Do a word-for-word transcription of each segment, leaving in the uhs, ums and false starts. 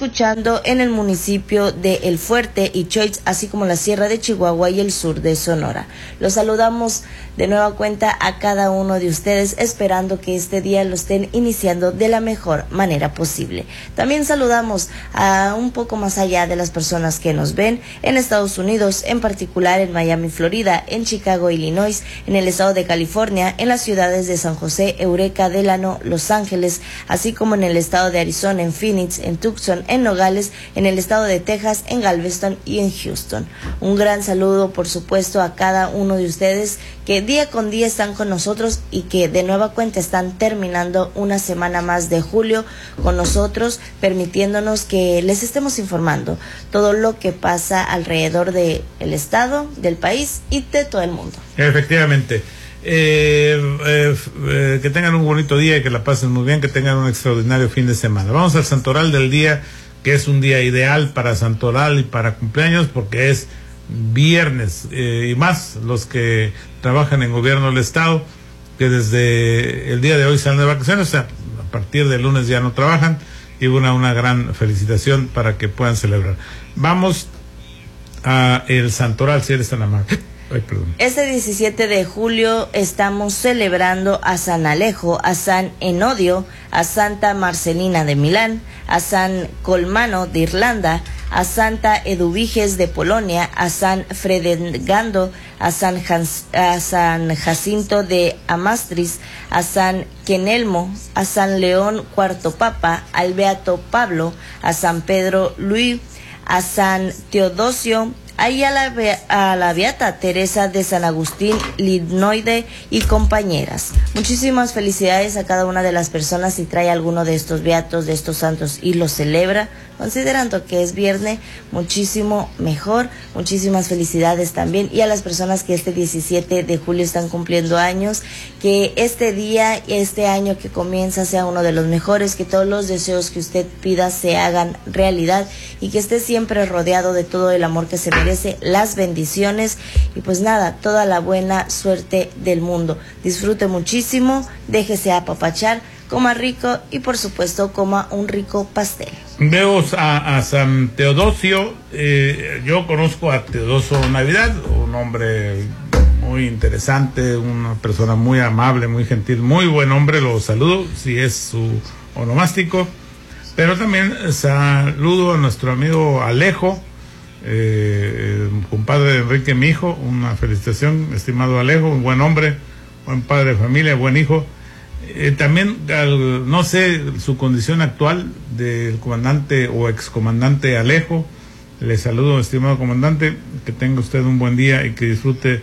escuchando en el municipio de El Fuerte y Choix, así como la Sierra de Chihuahua y el sur de Sonora. Los saludamos de nueva cuenta a cada uno de ustedes, esperando que este día lo estén iniciando de la mejor manera posible. También saludamos a un poco más allá de las personas que nos ven en Estados Unidos, en particular en Miami, Florida, en Chicago, Illinois, en el estado de California, en las ciudades de San José, Eureka, Delano, Los Ángeles, así como en el estado de Arizona, en Phoenix, en Tucson, en Nogales, en el estado de Texas, en Galveston y en Houston. Un gran saludo, por supuesto, a cada uno de ustedes que día con día están con nosotros y que de nueva cuenta están terminando una semana más de julio con nosotros, permitiéndonos que les estemos informando todo lo que pasa alrededor del estado, del país y de todo el mundo. Efectivamente. Eh, eh, eh, que tengan un bonito día y que la pasen muy bien, que tengan un extraordinario fin de semana. Vamos al santoral del día, que es un día ideal para santoral y para cumpleaños porque es viernes, eh, y más los que trabajan en gobierno del estado, que desde el día de hoy salen de vacaciones, o sea, a partir del lunes ya no trabajan, y una, una gran felicitación para que puedan celebrar. Vamos a el santoral, si eres tan amable. Ay, perdón. Este diecisiete de julio estamos celebrando a San Alejo, a San Enodio, a Santa Marcelina de Milán, a San Colmano de Irlanda, a Santa Eduviges de Polonia, a San Fredegando, a San, Hans, a San Jacinto de Amastris, a San Kenelmo, a San León Cuarto Papa, al Beato Pablo, a San Pedro Luis, a San Teodosio, ahí a la, a la Beata Teresa de San Agustín Lignoide y compañeras. Muchísimas felicidades a cada una de las personas. Si trae alguno de estos beatos, de estos santos y los celebra, considerando que es viernes, muchísimo mejor. Muchísimas felicidades también, y a las personas que este diecisiete de julio están cumpliendo años, que este día y este año que comienza sea uno de los mejores, que todos los deseos que usted pida se hagan realidad y que esté siempre rodeado de todo el amor que se merece, las bendiciones y pues nada, toda la buena suerte del mundo. Disfrute muchísimo, déjese apapachar, coma rico y por supuesto coma un rico pastel. Veo a, a San Teodosio, eh, yo conozco a Teodosio Navidad, un hombre muy interesante, una persona muy amable, muy gentil, muy buen hombre, lo saludo si es su onomástico, pero también saludo a nuestro amigo Alejo, eh, compadre de Enrique, mi hijo, una felicitación, estimado Alejo, un buen hombre, buen padre de familia, buen hijo. Eh, también, al, no sé su condición actual del comandante o excomandante Alejo, le saludo, estimado comandante, que tenga usted un buen día y que disfrute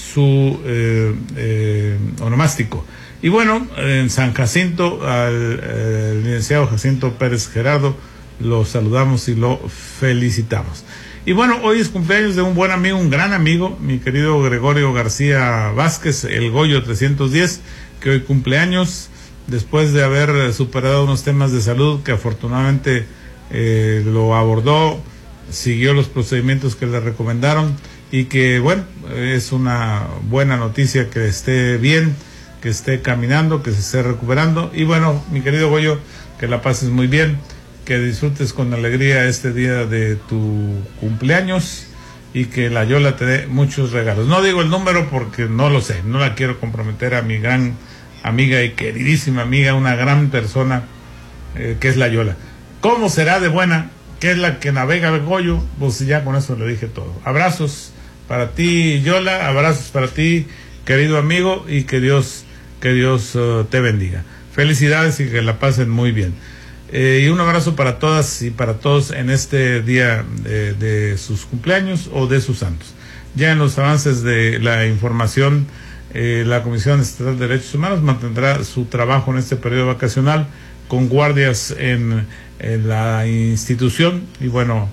su eh, eh, onomástico. Y bueno, en San Jacinto, al eh, licenciado Jacinto Pérez Gerardo, lo saludamos y lo felicitamos. Y bueno, hoy es cumpleaños de un buen amigo, un gran amigo, mi querido Gregorio García Vázquez, el Goyo trescientos diez, que hoy cumpleaños, después de haber superado unos temas de salud que afortunadamente eh, lo abordó, siguió los procedimientos que le recomendaron y que bueno, es una buena noticia que esté bien, que esté caminando, que se esté recuperando. Y bueno, mi querido Goyo, que la pases muy bien, que disfrutes con alegría este día de tu cumpleaños y que la Yola te dé muchos regalos. No digo el número porque no lo sé, no la quiero comprometer a mi gran amiga y queridísima amiga, una gran persona eh, que es la Yola. ¿Cómo será de buena? Que es la que navega el Goyo, pues ya con eso le dije todo. Abrazos para ti, Yola, abrazos para ti, querido amigo, y que Dios, que Dios uh, te bendiga. Felicidades y que la pasen muy bien. Eh, y un abrazo para todas y para todos en este día de, de sus cumpleaños o de sus santos. Ya en los avances de la información, eh, la Comisión Estatal de Derechos Humanos mantendrá su trabajo en este periodo vacacional con guardias en, en la institución, y bueno,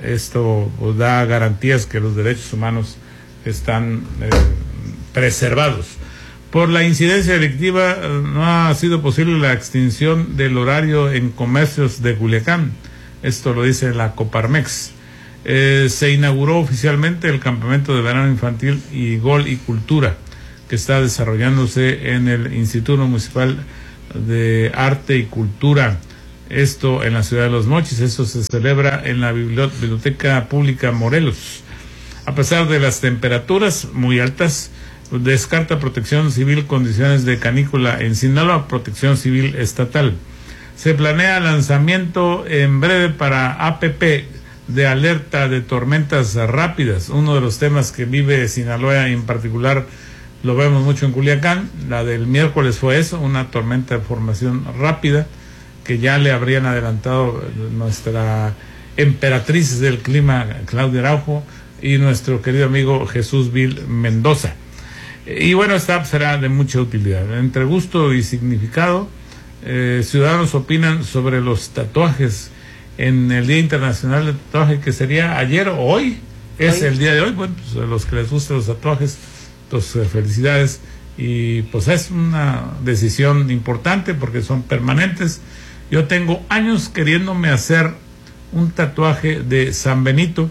esto pues, da garantías que los derechos humanos están eh, preservados. Por la incidencia delictiva no ha sido posible la extinción del horario en comercios de Culiacán. Esto lo dice la Coparmex. Eh, se inauguró oficialmente el campamento de verano infantil y Gol y Cultura, que está desarrollándose en el Instituto Municipal de Arte y Cultura esto en la ciudad de Los Mochis. Esto se celebra en la Biblioteca Pública Morelos. A pesar de las temperaturas muy altas, descarta Protección Civil condiciones de canícula en Sinaloa, Protección Civil Estatal. Se planea lanzamiento en breve para A P P de alerta de tormentas rápidas. Uno de los temas que vive Sinaloa, en particular lo vemos mucho en Culiacán. La del miércoles fue eso, una tormenta de formación rápida que ya le habrían adelantado nuestra emperatriz del clima, Claudia Araujo, y nuestro querido amigo Jesús Vil Mendoza. Y bueno, esta será de mucha utilidad. Entre gusto y significado, eh, ciudadanos opinan sobre los tatuajes en el Día Internacional del Tatuaje, que sería ayer o hoy. Es hoy. El día de hoy. Bueno, pues a los que les gustan los tatuajes, pues eh, felicidades. Y pues es una decisión importante porque son permanentes. Yo tengo años queriéndome hacer un tatuaje de San Benito,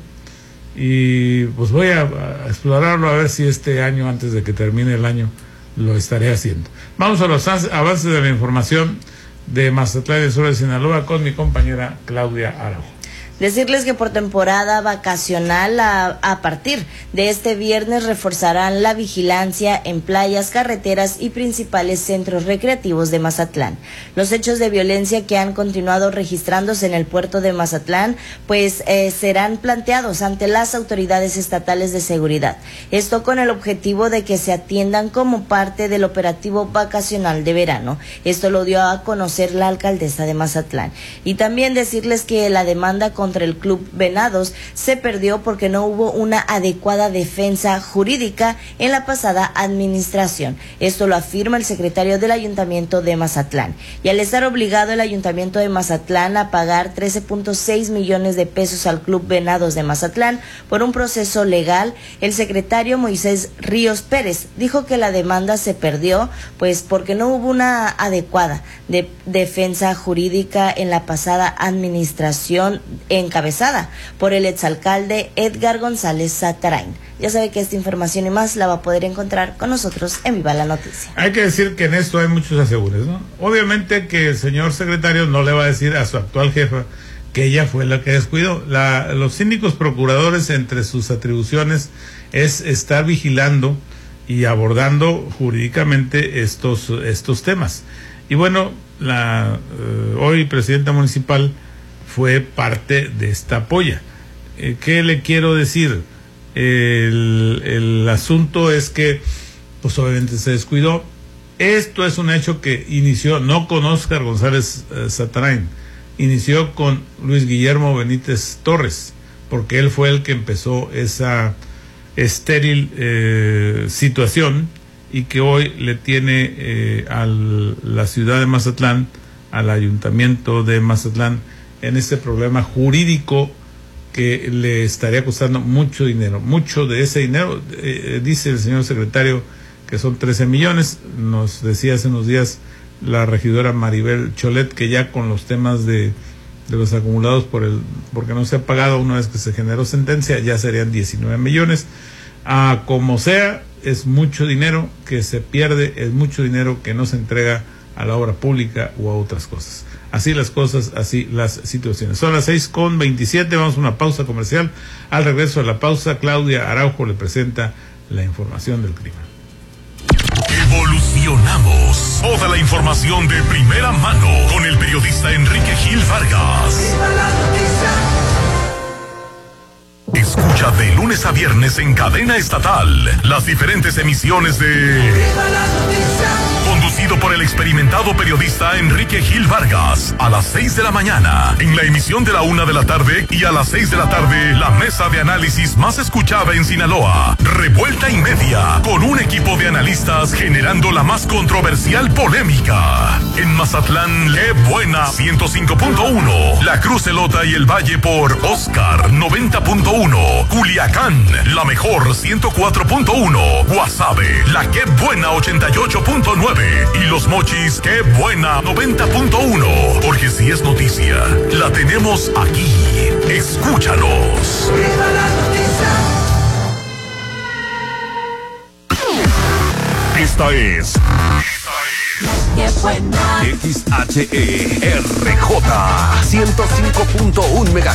y pues voy a, a explorarlo, a ver si este año, antes de que termine el año, lo estaré haciendo. Vamos a los avances de la información de Mazatlán y sur de Sinaloa con mi compañera Claudia Araujo. Decirles que por temporada vacacional, a, a partir de este viernes, reforzarán la vigilancia en playas, carreteras y principales centros recreativos de Mazatlán. Los hechos de violencia que han continuado registrándose en el puerto de Mazatlán, pues eh, serán planteados ante las autoridades estatales de seguridad. Esto con el objetivo de que se atiendan como parte del operativo vacacional de verano. Esto lo dio a conocer la alcaldesa de Mazatlán. Y también decirles que la demanda con contra el Club Venados se perdió porque no hubo una adecuada defensa jurídica en la pasada administración. Esto lo afirma el secretario del Ayuntamiento de Mazatlán. Y al estar obligado el Ayuntamiento de Mazatlán a pagar trece punto seis millones de pesos al Club Venados de Mazatlán por un proceso legal, el secretario Moisés Ríos Pérez dijo que la demanda se perdió pues porque no hubo una adecuada de defensa jurídica en la pasada administración encabezada por el exalcalde Edgar González Satarain. Ya sabe que esta información y más la va a poder encontrar con nosotros en Viva la Noticia. Hay que decir que en esto hay muchos asegúres, ¿no? Obviamente que el señor secretario no le va a decir a su actual jefa que ella fue la que descuidó. La, los síndicos procuradores, entre sus atribuciones es estar vigilando y abordando jurídicamente estos, estos temas. Y bueno, la eh, hoy presidenta municipal fue parte de esta polla. Eh, ¿Qué le quiero decir? El, el asunto es que, pues obviamente se descuidó. Esto es un hecho que inició, no con Óscar González eh, Satarain, inició con Luis Guillermo Benítez Torres, porque él fue el que empezó esa estéril eh, situación y que hoy le tiene eh, a la ciudad de Mazatlán, al ayuntamiento de Mazatlán, en este problema jurídico que le estaría costando mucho dinero. Mucho de ese dinero, eh, dice el señor secretario, que son trece millones. Nos decía hace unos días la regidora Maribel Cholet que ya con los temas de, de los acumulados por el porque no se ha pagado una vez que se generó sentencia, ya serían diecinueve millones. Ah, como sea, es mucho dinero que se pierde, es mucho dinero que no se entrega a la obra pública o a otras cosas. Así las cosas, así las situaciones. Son las seis con veintisiete, vamos a una pausa comercial. Al regreso de la pausa, Claudia Araujo le presenta la información del clima. Evolucionamos. Toda la información de primera mano con el periodista Enrique Gil Vargas. Escucha de lunes a viernes en cadena estatal las diferentes emisiones de conducido por el experimentado periodista Enrique Gil Vargas a las seis de la mañana en la emisión de la una de la tarde y a las seis de la tarde la mesa de análisis más escuchada en Sinaloa, Revuelta y Media, con un equipo de analistas generando la más controversial polémica. En Mazatlán, Le Buena ciento cinco punto uno, La Cruz Elota y el Valle por Oscar noventa punto uno, Culiacán, La Mejor ciento cuatro punto uno, Guasave, La Que Buena ochenta y ocho punto nueve y Los Mochis, Que Buena noventa punto uno, porque si es noticia, la tenemos aquí. Escúchanos. ¡Viva la noticia! Esta es, esta es qué buena. X H E R J ciento cinco punto uno megahertz.